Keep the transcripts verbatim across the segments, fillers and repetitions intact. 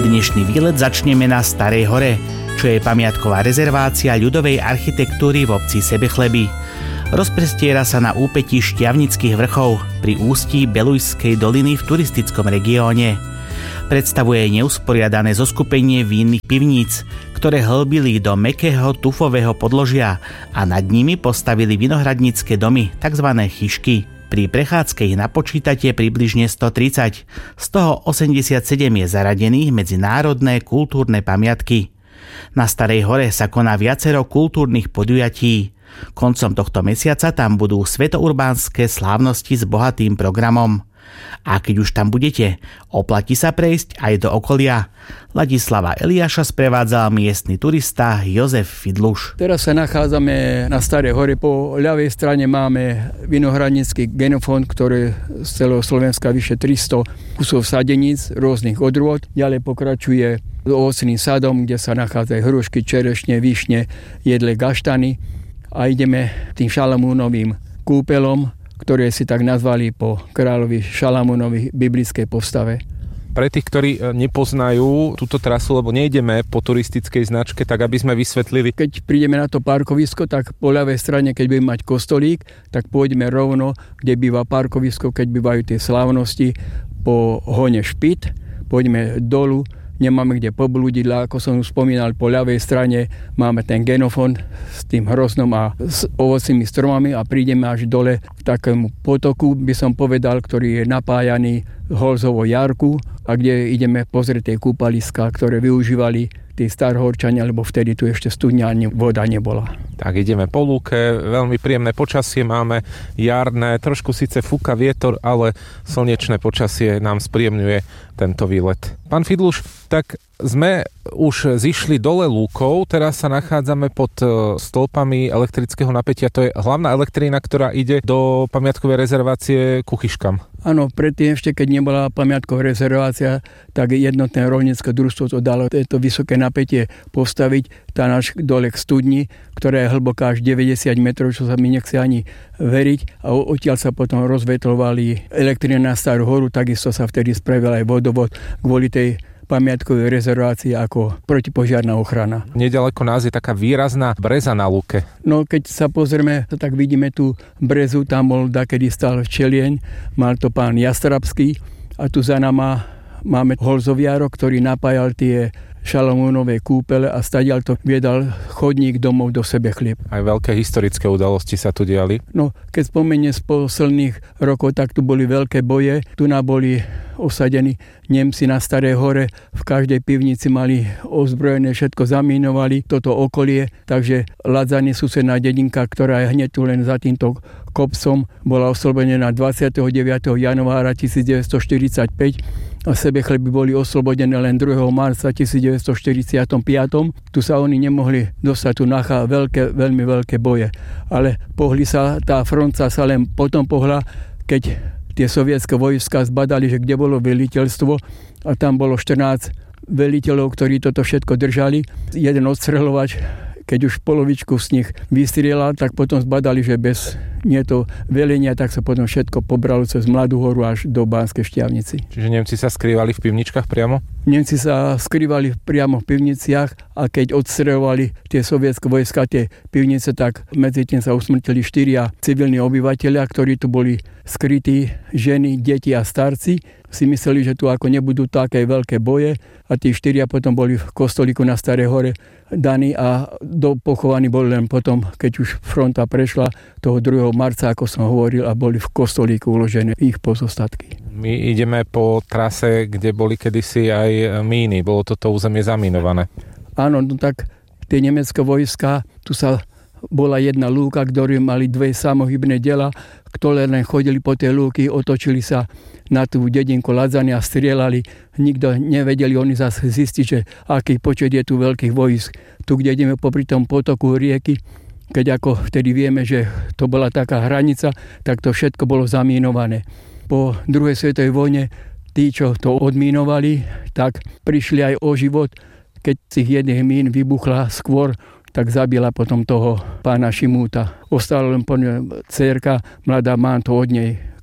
Dnešný výlet začneme na Starej hore, čo je pamiatková rezervácia ľudovej architektúry v obci Sebechleby. Rozprestiera sa na úpätí Šťavnických vrchov pri ústí Belujskej doliny v turistickom regióne. Predstavuje neusporiadané zoskupenie vínnych pivníc, ktoré hlbili do mäkkého tufového podložia a nad nimi postavili vinohradnícke domy, tzv. Chyšky. Pri prechádzke ich napočítate približne stotridsať, z toho osemdesiatsedem je zaradených medzi národné kultúrne pamiatky. Na Starej hore sa koná viacero kultúrnych podujatí. Koncom tohto mesiaca tam budú svetourbánske slávnosti s bohatým programom. A keď už tam budete, oplatí sa prejsť aj do okolia. Ladislava Eliáša sprevádzal miestny turista Jozef Fidluš. Teraz sa nachádzame na Starej hore. Po ľavej strane máme vinohradnícky genofond, ktorý z celého Slovenska vyše tristo kusov sadeníc rôznych odrôd. Ďalej pokračuje ovocným sadom, kde sa nachádzajú hrušky, čerešne, višne, jedle, gaštany. A ideme tým Šalamúnovým kúpelom, ktoré si tak nazvali po kráľovi Šalamúnovi biblickej postave. Pre tých, ktorí nepoznajú túto trasu, lebo nejdeme po turistickej značke, tak aby sme vysvetlili. Keď prídeme na to parkovisko, tak po ľavej strane, keď budeme mať kostolík, tak pôjdeme rovno, kde býva parkovisko, keď bývajú tie slávnosti, po hone Špit. Pôjdeme dolu, nemáme kde poblúdiť, ako som už spomínal, po ľavej strane máme ten genofond s tým hroznom a s ovocnými stromami a prídeme až dole k takému potoku, by som povedal, ktorý je napájaný Holzovou jarku a kde ideme pozrieť tie kúpaliská, ktoré využívali tí starhorčania, lebo vtedy tu ešte studňa ani voda nebola. Tak ideme po lúke, veľmi príjemné počasie máme, jarné, trošku síce fúka vietor, ale slnečné počasie nám spríjemňuje tento výlet. Pán Fidluš, tak sme už zišli dole lúkou, teraz sa nachádzame pod stĺpami elektrického napätia. To je hlavná elektrina, ktorá ide do pamiatkovej rezervácie ku Chyškam. Áno, predtým ešte, keď nebola pamiatková rezervácia, tak jednotné roľnícke družstvo to dalo toto vysoké napätie postaviť, tá náš dole k studni, ktorá je hlboká až deväťdesiat metrov, čo sa mi nechce ani veriť. A odtiaľ sa potom rozvetľovali elektrina na Starú horu, takisto sa vtedy spravil aj vodovod kvôli tej pamiatkovej rezervácii ako protipožiarna ochrana. Nedaleko nás je taká výrazná breza na lúke. No keď sa pozrieme, tak vidíme tú brezu, tam bol dakedy stal včelieň, mal to pán Jastrabský a tu za nama máme Holzoviarok, ktorý napájal tie Šalamúnové kúpele a stadiaľ to viedal chodník domov do Sebechlieb. Aj veľké historické udalosti sa tu diali. No, keď spomenie z posledných rokov, tak tu boli veľké boje. Tu na boli osadení Nemci na Starej hore. V každej pivnici mali ozbrojené, všetko zamínovali toto okolie. Takže Ladzany, susedná dedinka, ktorá je hneď tu len za týmto kopcom, bola oslobodená dvadsiateho deviateho januára tisícdeväťstoštyridsaťpäť a Sebechleby boli oslobodené len druhého marca tisícdeväťstoštyridsaťpäť. Tu sa oni nemohli dostať, tu nachá veľké, veľmi veľké boje. Ale pohli sa, tá fronta sa len potom pohla, keď tie sovietské vojska zbadali, že kde bolo veliteľstvo a tam bolo štrnásť veliteľov, ktorí toto všetko držali. Jeden odstreľovač, keď už polovičku z nich vystrieľal, tak potom zbadali, že bez nie to velenia, tak sa potom všetko pobralo cez Mladú horu až do Banskej Štiavnici. Čiže Nemci sa skrývali v pivničkách priamo? Nemci sa skrývali priamo v pivniciach a keď odstreľovali tie sovietské vojska, tie pivnice, tak medzi tým sa usmrtili štyria civilní obyvateľia, ktorí tu boli skrytí, ženy, deti a starci. Si mysleli, že tu ako nebudú také veľké boje a tí štyria potom boli v kostolíku na Starej hore daní a dopochovaní boli len potom, keď už fronta prešla toho druhého marca, ako som hovoril, a boli v kostolíku uložené ich pozostatky. My ideme po trase, kde boli kedysi aj míny. Bolo toto územie zamínované. Áno, no tak tie nemecké vojska, tu sa bola jedna lúka, ktorí mali dve samohybné diela, ktoré len chodili po tej lúky, otočili sa na tú dedinku Ladzany a strieľali. Nikto nevedeli oni zase zistiť, že aký počet je tu veľkých vojsk. Tu, kde ideme popri tom potoku rieky, keď ako vtedy vieme, že to bola taká hranica, tak to všetko bolo zamínované. Po druhej svetovej vojne tí, čo to odmínovali, tak prišli aj o život, keď z tých jedných mín vybuchla skôr, tak zabila potom toho pána Šimúta. Ostala len po ňu dcérka, mladá Mánto od nej,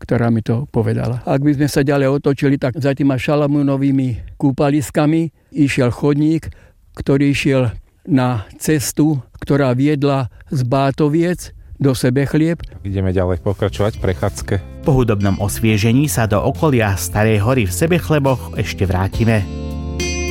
ktorá mi to povedala. Ak by sme sa ďalej otočili, tak za tými Šalamúnovými kúpaliskami išiel chodník, ktorý išiel na cestu, ktorá viedla z Bátoviec do Sebechlieb. Ideme ďalej pokračovať v prechádzke. Po hudobnom osviežení sa do okolia Starej hory v Sebechleboch ešte vrátime.